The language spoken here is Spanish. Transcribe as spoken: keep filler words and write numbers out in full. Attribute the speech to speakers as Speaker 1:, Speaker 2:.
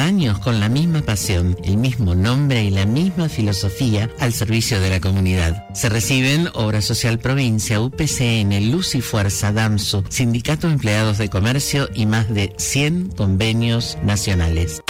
Speaker 1: años con la misma pasión, el mismo nombre y la misma filosofía al servicio de la comunidad. Se reciben Obra Social Provincia, U P C N, Luz y Fuerza, DAMSU, Sindicato de Empleados de Comercio y más de cien convenios nacionales.